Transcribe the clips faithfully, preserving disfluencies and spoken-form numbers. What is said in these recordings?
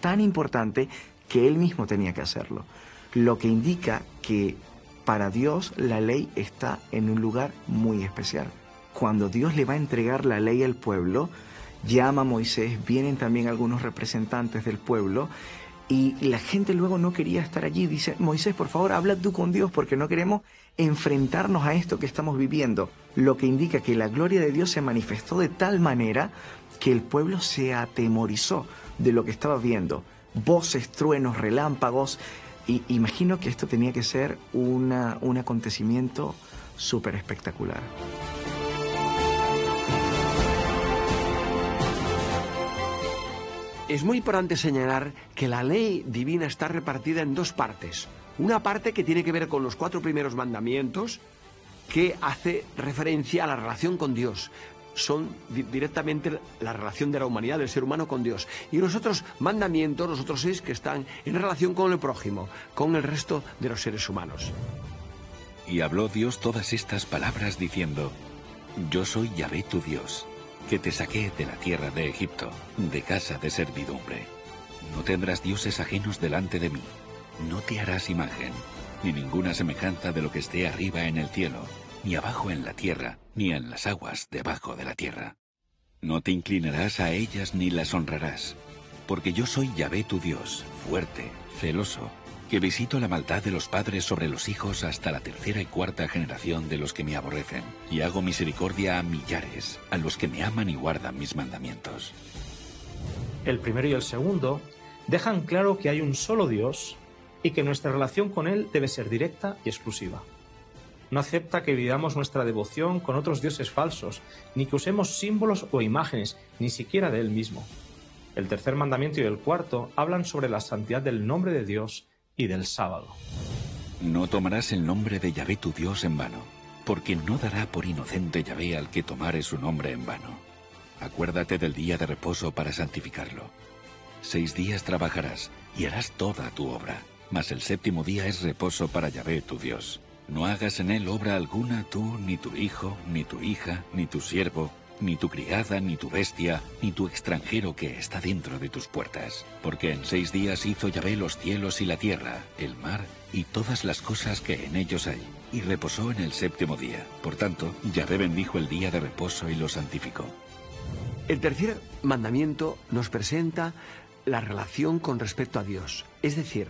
tan importante que él mismo tenía que hacerlo. Lo que indica que para Dios la ley está en un lugar muy especial. Cuando Dios le va a entregar la ley al pueblo, llama a Moisés, vienen también algunos representantes del pueblo, y la gente luego no quería estar allí. Dice, Moisés, por favor, habla tú con Dios porque no queremos enfrentarnos a esto que estamos viviendo. Lo que indica que la gloria de Dios se manifestó de tal manera que el pueblo se atemorizó de lo que estaba viendo. Voces, truenos, relámpagos. Y imagino que esto tenía que ser una, un acontecimiento súper espectacular. Es muy importante señalar que la ley divina está repartida en dos partes. Una parte que tiene que ver con los cuatro primeros mandamientos, que hace referencia a la relación con Dios. Son di- directamente la relación de la humanidad, del ser humano con Dios. Y los otros mandamientos, los otros seis, que están en relación con el prójimo, con el resto de los seres humanos. Y habló Dios todas estas palabras diciendo: Yo soy Yahvé tu Dios, que te saqué de la tierra de Egipto, de casa de servidumbre. No tendrás dioses ajenos delante de mí. No te harás imagen, ni ninguna semejanza de lo que esté arriba en el cielo, ni abajo en la tierra, ni en las aguas debajo de la tierra. No te inclinarás a ellas ni las honrarás, porque yo soy Yahvé tu Dios, fuerte, celoso, que visito la maldad de los padres sobre los hijos hasta la tercera y cuarta generación de los que me aborrecen, y hago misericordia a millares, a los que me aman y guardan mis mandamientos. El primero y el segundo dejan claro que hay un solo Dios y que nuestra relación con Él debe ser directa y exclusiva. No acepta que vivamos nuestra devoción con otros dioses falsos, ni que usemos símbolos o imágenes, ni siquiera de Él mismo. El tercer mandamiento y el cuarto hablan sobre la santidad del nombre de Dios y del sábado. No tomarás el nombre de Yahvé tu Dios en vano, porque no dará por inocente Yahvé al que tomare su nombre en vano. Acuérdate del día de reposo para santificarlo. Seis días trabajarás y harás toda tu obra, mas el séptimo día es reposo para Yahvé tu Dios. No hagas en él obra alguna tú, ni tu hijo, ni tu hija, ni tu siervo, ni tu criada, ni tu bestia, ni tu extranjero que está dentro de tus puertas. Porque en seis días hizo Yahvé los cielos y la tierra, el mar y todas las cosas que en ellos hay, y reposó en el séptimo día. Por tanto, Yahvé bendijo el día de reposo y lo santificó. El tercer mandamiento nos presenta la relación con respecto a Dios. Es decir,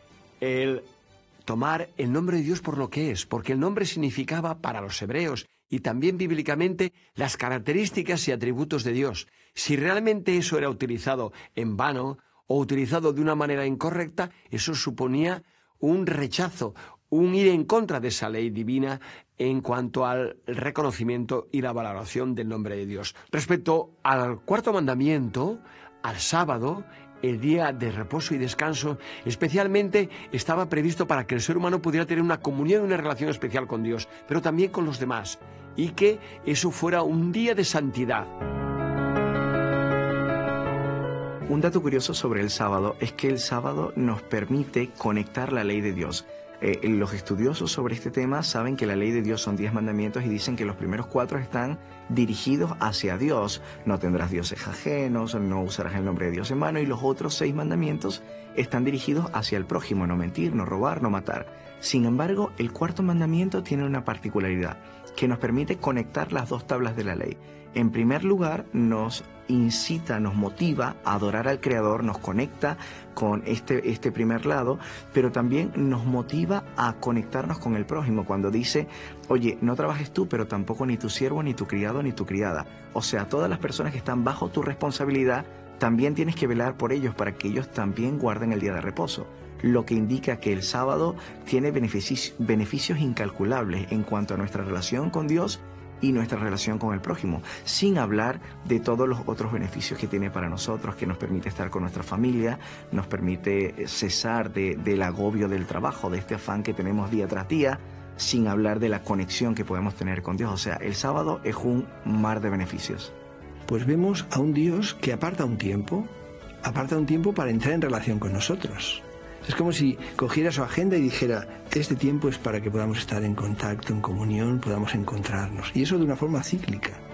el tomar el nombre de Dios por lo que es, porque el nombre significaba para los hebreos y también bíblicamente las características y atributos de Dios. Si realmente eso era utilizado en vano o utilizado de una manera incorrecta, eso suponía un rechazo, un ir en contra de esa ley divina en cuanto al reconocimiento y la valoración del nombre de Dios. Respecto al cuarto mandamiento, al sábado, el día de reposo y descanso, especialmente estaba previsto para que el ser humano pudiera tener una comunión y una relación especial con Dios, pero también con los demás, y que eso fuera un día de santidad. Un dato curioso sobre el sábado es que el sábado nos permite conectar la ley de Dios. Eh, los estudiosos sobre este tema saben que la ley de Dios son diez mandamientos y dicen que los primeros cuatro están dirigidos hacia Dios. No tendrás dioses ajenos, no usarás el nombre de Dios en vano, y los otros seis mandamientos están dirigidos hacia el prójimo: no mentir, no robar, no matar. Sin embargo, el cuarto mandamiento tiene una particularidad que nos permite conectar las dos tablas de la ley. En primer lugar, nos incita, nos motiva a adorar al Creador, nos conecta con este, este primer lado, pero también nos motiva a conectarnos con el prójimo cuando dice, oye, no trabajes tú, pero tampoco ni tu siervo, ni tu criado, ni tu criada. O sea, todas las personas que están bajo tu responsabilidad, también tienes que velar por ellos para que ellos también guarden el día de reposo. Lo que indica que el sábado tiene beneficios, beneficios incalculables en cuanto a nuestra relación con Dios y nuestra relación con el prójimo, sin hablar de todos los otros beneficios que tiene para nosotros, que nos permite estar con nuestra familia, nos permite cesar de, del agobio del trabajo, de este afán que tenemos día tras día, sin hablar de la conexión que podemos tener con Dios. O sea, el sábado es un mar de beneficios. Pues vemos a un Dios que aparta un tiempo, aparta un tiempo para entrar en relación con nosotros. Es como si cogiera su agenda y dijera, este tiempo es para que podamos estar en contacto, en comunión, podamos encontrarnos. Y eso de una forma cíclica.